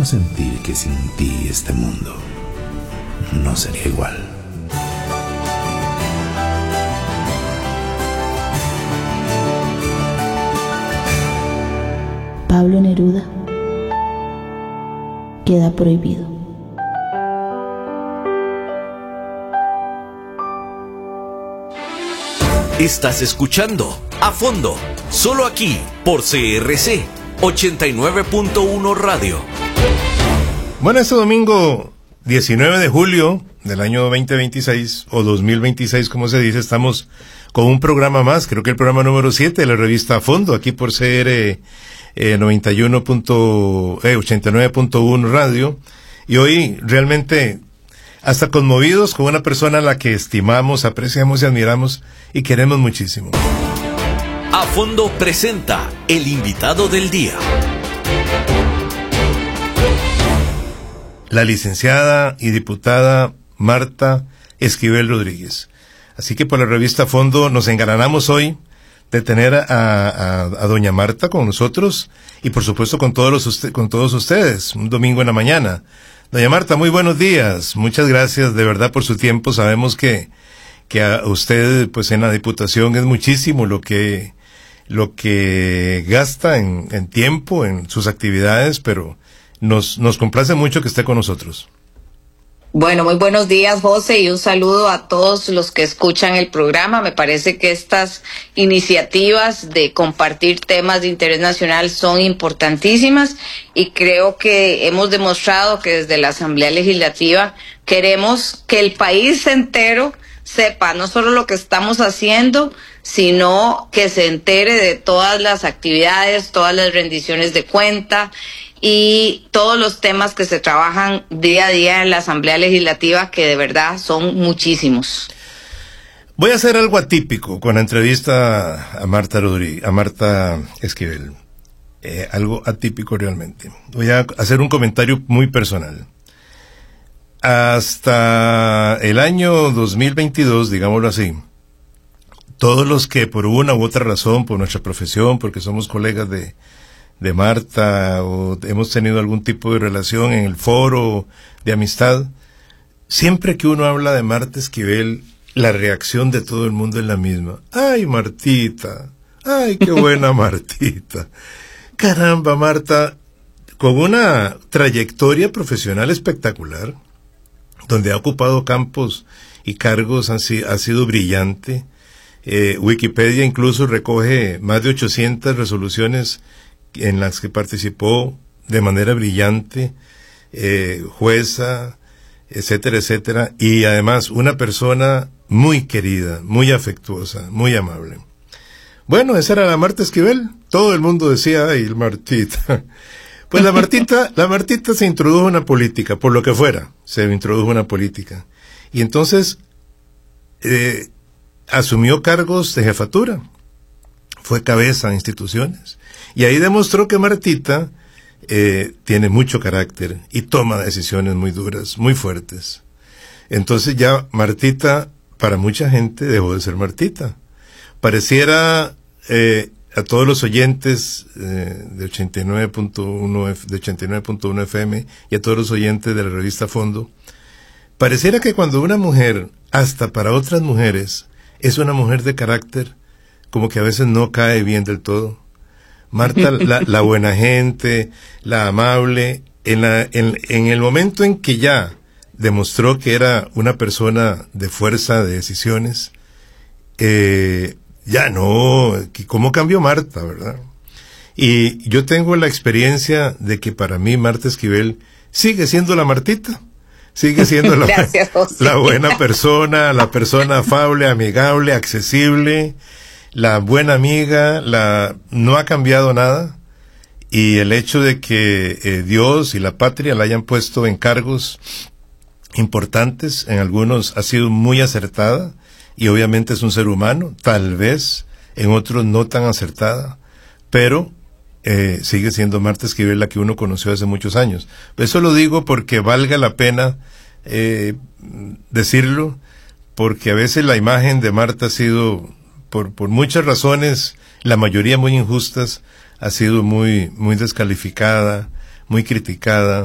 a sentir que sin ti este mundo no sería igual. Pablo Neruda. Queda prohibido. Estás escuchando A Fondo, solo aquí por CRC 89.1 Radio. Bueno, este domingo 19 de julio del año 2026 o 2026, como se dice, estamos con un programa más, creo que el programa número 7 de la revista A Fondo, aquí por CR 89.1 Radio, y hoy realmente hasta conmovidos con una persona a la que estimamos, apreciamos y admiramos y queremos muchísimo. A Fondo presenta el invitado del día. La licenciada y diputada Marta Esquivel Rodríguez. Así que por la revista A Fondo nos engalanamos hoy de tener a doña Marta con nosotros y por supuesto con todos ustedes, un domingo en la mañana. Doña Marta, muy buenos días. Muchas gracias de verdad por su tiempo. Sabemos que a usted pues en la Diputación es muchísimo lo que gasta en tiempo, en sus actividades, pero nos complace mucho que esté con nosotros. Bueno, muy buenos días, José, y un saludo a todos los que escuchan el programa. Me parece que estas iniciativas de compartir temas de interés nacional son importantísimas y creo que hemos demostrado que desde la Asamblea Legislativa queremos que el país entero sepa no solo lo que estamos haciendo, sino que se entere de todas las actividades, todas las rendiciones de cuenta y todos los temas que se trabajan día a día en la Asamblea Legislativa, que de verdad son muchísimos. Voy a hacer algo atípico con la entrevista a Marta Esquivel. Algo atípico realmente. Voy a hacer un comentario muy personal. Hasta el año 2022, digámoslo así, todos los que por una u otra razón, por nuestra profesión, porque somos colegas de Marta o hemos tenido algún tipo de relación en el foro de amistad, siempre que uno habla de Marta Esquivel, la reacción de todo el mundo es la misma. ¡Ay, Martita! ¡Ay, qué buena Martita! Caramba, Marta, con una trayectoria profesional espectacular, donde ha ocupado campos y cargos, ha sido brillante. Wikipedia incluso recoge más de 800 resoluciones en las que participó de manera brillante, jueza, etcétera, etcétera, y además una persona muy querida, muy afectuosa, muy amable. Bueno, esa era la Marta Esquivel. Todo el mundo decía, ay, Martita. Pues la Martita se introdujo en la política, por lo que fuera, se introdujo en la política. Y entonces asumió cargos de jefatura, fue cabeza de instituciones. Y ahí demostró que Martita tiene mucho carácter y toma decisiones muy duras, muy fuertes. Entonces ya Martita, para mucha gente, dejó de ser Martita. Pareciera a todos los oyentes de 89.1 FM y a todos los oyentes de la revista Fondo, pareciera que cuando una mujer, hasta para otras mujeres, es una mujer de carácter, como que a veces no cae bien del todo. Marta, la buena gente, la amable, en el momento en que ya demostró que era una persona de fuerza de decisiones, ya no, ¿cómo cambió Marta, verdad? Y yo tengo la experiencia de que para mí Marta Esquivel sigue siendo la Martita, sigue siendo Gracias, la buena persona, la persona afable, amigable, accesible, la buena amiga, no ha cambiado nada, y el hecho de que Dios y la patria la hayan puesto en cargos importantes, en algunos ha sido muy acertada, y obviamente es un ser humano, tal vez en otros no tan acertada, pero sigue siendo Marta Esquivel la que uno conoció hace muchos años. Eso lo digo porque valga la pena decirlo, porque a veces la imagen de Marta ha sido, por muchas razones, la mayoría muy injustas, ha sido muy descalificada, muy criticada,